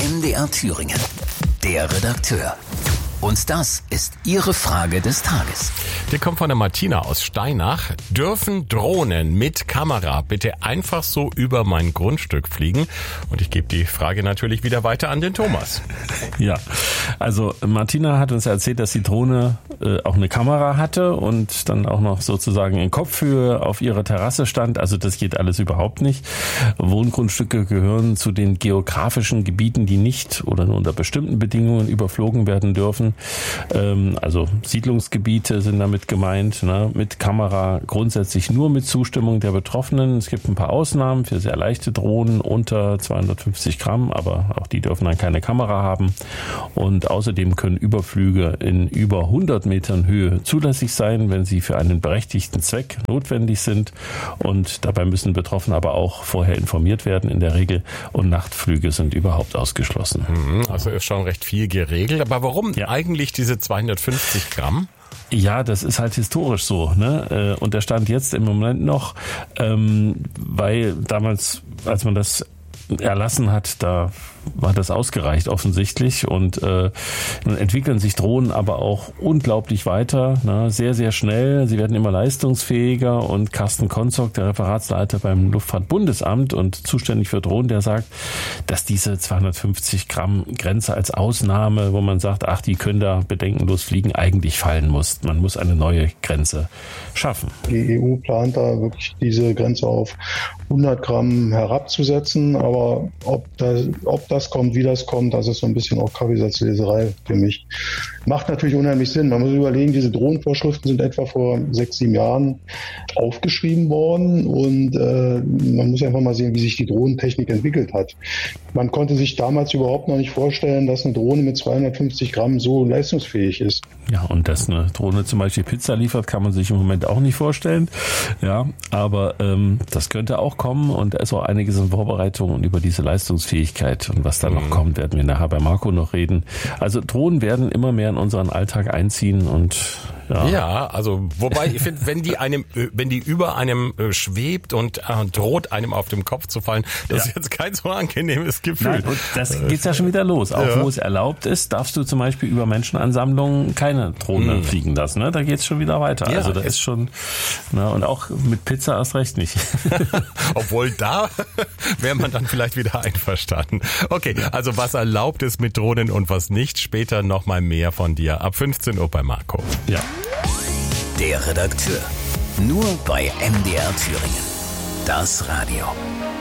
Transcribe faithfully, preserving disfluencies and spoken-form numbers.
M D R Thüringen. Der Redakteur. Und das ist Ihre Frage des Tages. Die kommt von der Martina aus Steinach. Dürfen Drohnen mit Kamera bitte einfach so über mein Grundstück fliegen? Und ich gebe die Frage natürlich wieder weiter an den Thomas. Ja, also Martina hat uns erzählt, dass die Drohne äh, auch eine Kamera hatte und dann auch noch sozusagen in Kopfhöhe auf ihrer Terrasse stand. Also das geht alles überhaupt nicht. Wohngrundstücke gehören zu den geografischen Gebieten, die nicht oder nur unter bestimmten Bedingungen überflogen werden dürfen. Also Siedlungsgebiete sind damit gemeint, ne, mit Kamera grundsätzlich nur mit Zustimmung der Betroffenen. Es gibt ein paar Ausnahmen für sehr leichte Drohnen unter zweihundertfünfzig Gramm, aber auch die dürfen dann keine Kamera haben. Und außerdem können Überflüge in über hundert Metern Höhe zulässig sein, wenn sie für einen berechtigten Zweck notwendig sind. Und dabei müssen Betroffene aber auch vorher informiert werden in der Regel. Und Nachtflüge sind überhaupt ausgeschlossen. Also ist schon recht viel geregelt. Aber warum ja eigentlich diese zweihundertfünfzig Gramm? Ja, das ist halt historisch so, ne? Und der Stand jetzt im Moment noch, ähm, weil damals, als man das erlassen hat, da war das ausgereicht offensichtlich und äh, nun entwickeln sich Drohnen aber auch unglaublich weiter, ne? Sehr, sehr schnell. Sie werden immer leistungsfähiger und Carsten Konzog, der Referatsleiter beim Luftfahrtbundesamt und zuständig für Drohnen, der sagt, dass diese zweihundertfünfzig Gramm Grenze als Ausnahme, wo man sagt, ach, die können da bedenkenlos fliegen, eigentlich fallen muss. Man muss eine neue Grenze schaffen. Die E U plant da wirklich diese Grenze auf hundert Gramm herabzusetzen, aber ob das, ob das kommt, wie das kommt, das ist so ein bisschen auch Kaffeesatzleserei für mich. Macht natürlich unheimlich Sinn. Man muss überlegen, diese Drohnenvorschriften sind etwa vor sechs, sieben Jahren aufgeschrieben worden und äh, man muss einfach mal sehen, wie sich die Drohnentechnik entwickelt hat. Man konnte sich damals überhaupt noch nicht vorstellen, dass eine Drohne mit zweihundertfünfzig Gramm so leistungsfähig ist. Ja, und dass eine Drohne zum Beispiel Pizza liefert, kann man sich im Moment auch nicht vorstellen. Ja, aber ähm, das könnte auch kommen und da ist auch einiges in Vorbereitung und über diese Leistungsfähigkeit und was da noch mhm. kommt, werden wir nachher bei Marco noch reden. Also Drohnen werden immer mehr in unseren Alltag einziehen und ja. Ja, also wobei ich finde, wenn die einem, wenn die über einem äh, schwebt und äh, droht einem auf dem Kopf zu fallen, das ja. ist jetzt kein so angenehmes Gefühl. Nein, und das geht's ja schon wieder los. Auch ja. wo es erlaubt ist, darfst du zum Beispiel über Menschenansammlungen keine Drohne hm. fliegen lassen. Ne? Da geht's schon wieder weiter. Ja, also da ist schon, ne, und auch mit Pizza erst recht nicht. Obwohl da wäre man dann vielleicht wieder einverstanden. Okay, also was erlaubt ist mit Drohnen und was nicht, später nochmal mehr von dir. Ab fünfzehn Uhr bei Marco. Ja. Der Redakteur. Nur bei M D R Thüringen. Das Radio.